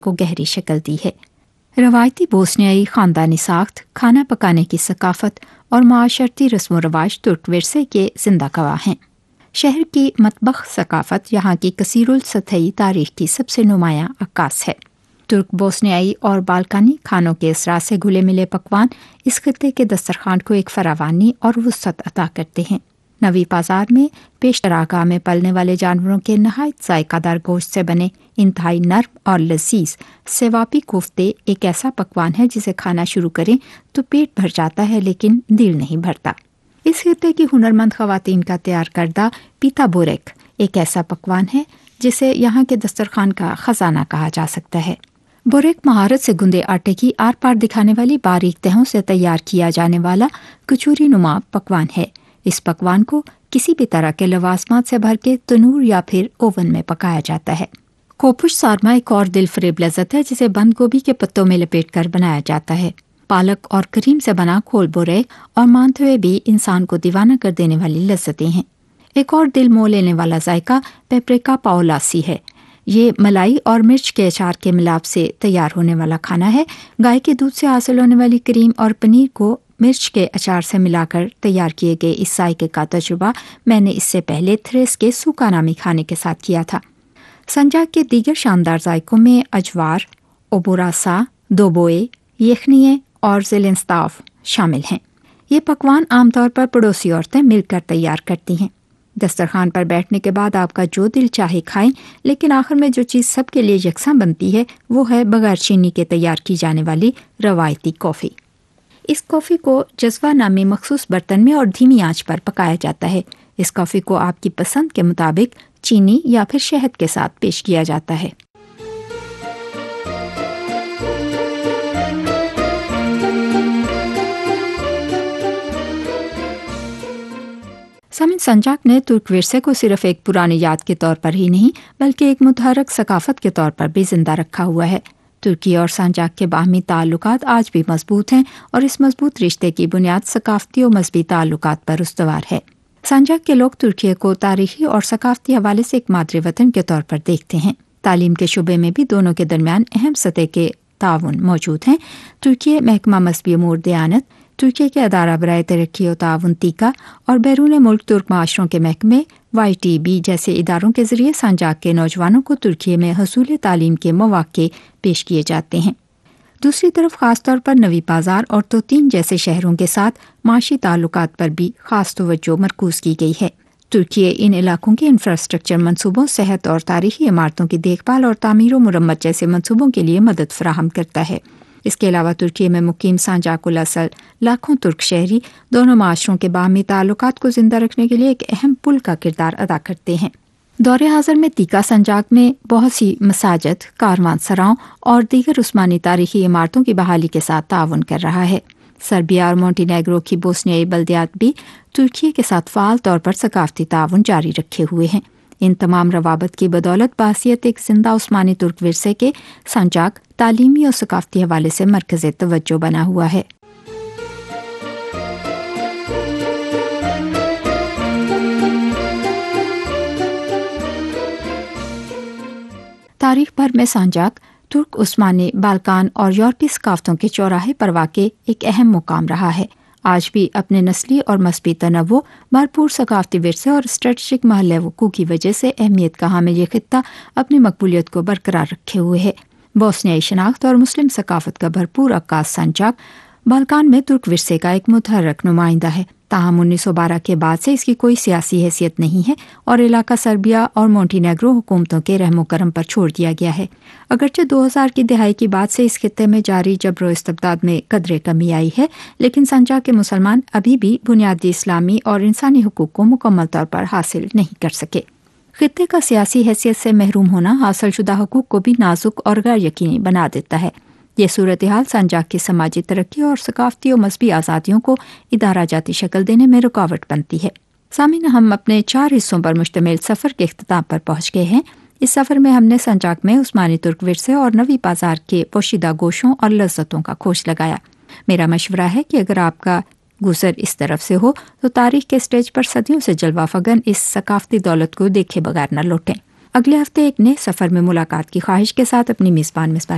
کو گہری شکل دی ہے۔ روایتی بوسنیائی خاندانی ساخت، کھانا پکانے کی ثقافت اور معاشرتی رسم و رواج ترک ورثے کے زندہ گواہ ہیں۔ شہر کی مطبخ ثقافت یہاں کی کثیر السطحی تاریخ کی سب سے نمایاں عکاس ہے۔ ترک، بوسنیائی اور بالکانی کھانوں کے اثرات سے گھلے ملے پکوان اس خطے کے دسترخوان کو ایک فراوانی اور وسعت عطا کرتے ہیں۔ نوی بازار میں پیش چراگاہ میں پلنے والے جانوروں کے نہایت ذائقہ دار گوشت سے بنے انتہائی نرم اور لذیذ سواپی کوفتے ایک ایسا پکوان ہے جسے کھانا شروع کریں تو پیٹ بھر جاتا ہے لیکن دل نہیں بھرتا۔ اس خطے کی ہنرمند خواتین کا تیار کردہ پیتا بوریک ایک ایسا پکوان ہے جسے یہاں کے دسترخوان کا خزانہ کہا جا سکتا ہے۔ بوریک مہارت سے گندے آٹے کی آر پار دکھانے والی باریک تہوں سے تیار کیا جانے والا کچوری نما پکوان ہے۔ اس پکوان کو کسی بھی طرح کے لوازمات سے بھر کے تنور یا پھر اوون میں پکایا جاتا ہے۔ کوپش سارما ایک اور دل فریب لذت ہے جسے بند گوبھی کے پتوں میں لپیٹ کر بنایا جاتا ہے۔ پالک اور کریم سے بنا کھول بوریک اور مانتے ہوئے بھی انسان کو دیوانہ کر دینے والی لذتیں ہیں۔ ایک اور دل مو لینے والا ذائقہ پیپریکا پاولاسی ہے۔ یہ ملائی اور مرچ کے اچار کے ملاپ سے تیار ہونے والا کھانا ہے۔ گائے کے دودھ سے حاصل ہونے والی کریم اور پنیر کو مرچ کے اچار سے ملا کر تیار کیے گئے اس ذائقے کا تجربہ میں نے اس سے پہلے تھریس کے سوکا نامی کھانے کے ساتھ کیا تھا۔ سنجاک کے دیگر شاندار ذائقوں میں اجوار، اوبوراسا، دوبوئے، یخنیے اور زیلنستاف شامل ہیں۔ یہ پکوان عام طور پر پڑوسی عورتیں مل کر تیار کرتی ہیں۔ دسترخوان پر بیٹھنے کے بعد آپ کا جو دل چاہے کھائیں، لیکن آخر میں جو چیز سب کے لیے یکساں بنتی ہے وہ ہے بغیر چینی کے تیار کی جانے والی روایتی کافی۔ اس کافی کو جزوہ نامی مخصوص برتن میں اور دھیمی آنچ پر پکایا جاتا ہے۔ اس کافی کو آپ کی پسند کے مطابق چینی یا پھر شہد کے ساتھ پیش کیا جاتا ہے۔ سامعین، سنجاک نے ترک ورثے کو صرف ایک پرانی یاد کے طور پر ہی نہیں بلکہ ایک متحرک ثقافت کے طور پر بھی زندہ رکھا ہوا ہے۔ ترکی اور سنجاک کے باہمی تعلقات آج بھی مضبوط ہیں اور اس مضبوط رشتے کی بنیاد ثقافتی و مذہبی تعلقات پر استوار ہے۔ سنجاک کے لوگ ترکی کو تاریخی اور ثقافتی حوالے سے ایک مادری وطن کے طور پر دیکھتے ہیں۔ تعلیم کے شعبے میں بھی دونوں کے درمیان اہم سطح کے تعاون موجود ہیں۔ ترکی محکمہ مذہبی امور دیانت، ترکی کے ادارہ برائے ترقی و تعاون تیکا اور بیرون ملک ترک معاشروں کے محکمے YTB جیسے اداروں کے ذریعے سنجاک کے نوجوانوں کو ترکی میں حصول تعلیم کے مواقع پیش کیے جاتے ہیں۔ دوسری طرف خاص طور پر نوی بازار اور توتین جیسے شہروں کے ساتھ معاشی تعلقات پر بھی خاص توجہ مرکوز کی گئی ہے۔ ترکی ان علاقوں کے انفراسٹرکچر منصوبوں، صحت اور تاریخی عمارتوں کی دیکھ بھال اور تعمیر و مرمت جیسے منصوبوں کے لیے مدد فراہم کرتا ہے۔ اس کے علاوہ ترکی میں مقیم سنجاک الاصل لاکھوں ترک شہری دونوں معاشروں کے باہمی تعلقات کو زندہ رکھنے کے لیے ایک اہم پل کا کردار ادا کرتے ہیں۔ دور حاضر میں تیکا سنجاک میں بہت سی مساجد، کاروان سراؤں اور دیگر عثمانی تاریخی عمارتوں کی بحالی کے ساتھ تعاون کر رہا ہے۔ سربیا اور مونٹی نیگرو کی بوسنیائی بلدیات بھی ترکی کے ساتھ فعال طور پر ثقافتی تعاون جاری رکھے ہوئے ہیں۔ ان تمام روابط کی بدولت بحیثیت ایک زندہ عثمانی ترک ورثے کے سنجاک تعلیمی اور ثقافتی حوالے سے مرکز توجہ بنا ہوا ہے۔ تاریخ بھر میں سنجاک ترک، عثمانی، بالکان اور یورپی ثقافتوں کے چوراہے پر واقع ایک اہم مقام رہا ہے۔ آج بھی اپنے نسلی اور مذہبی تنوع، بھرپور ثقافتی ورثے اور اسٹریٹجک محل وقوع کی وجہ سے اہمیت کا حامل یہ خطہ اپنی مقبولیت کو برقرار رکھے ہوئے ہے۔ بوسنیائی شناخت اور مسلم ثقافت کا بھرپور عکاس سنجاک بالکان میں ترک ورثے کا ایک متحرک نمائندہ ہے۔ تاہم 1912 کے بعد سے اس کی کوئی سیاسی حیثیت نہیں ہے اور علاقہ سربیا اور مونٹی نیگرو حکومتوں کے رحم و کرم پر چھوڑ دیا گیا ہے۔ اگرچہ 2000 کی دہائی کے بعد سے اس خطے میں جاری جبر و استبداد میں قدرے کمی آئی ہے، لیکن سنجاک کے مسلمان ابھی بھی بنیادی اسلامی اور انسانی حقوق کو مکمل طور پر حاصل نہیں کر سکے۔ خطے کا سیاسی حیثیت سے محروم ہونا حاصل شدہ حقوق کو بھی نازک اور غیر یقینی بنا دیتا ہے۔ یہ صورتحال سنجاک کی سماجی ترقی اور ثقافتی و مذہبی آزادیوں کو ادارہ جاتی شکل دینے میں رکاوٹ بنتی ہے۔ سامعین، ہم اپنے 4 حصوں پر مشتمل سفر کے اختتام پر پہنچ گئے ہیں۔ اس سفر میں ہم نے سنجاک میں عثمانی ترک ورثے اور نوی بازار کے پوشیدہ گوشوں اور لذتوں کا کھوج لگایا۔ میرا مشورہ ہے کہ اگر آپ کا گزر اس طرف سے ہو تو تاریخ کے سٹیج پر صدیوں سے جلوہ فگن اس ثقافتی دولت کو دیکھے بغیر نہ لوٹیں۔ اگلے ہفتے ایک نئے سفر میں ملاقات کی خواہش کے ساتھ اپنی میزبان مصباح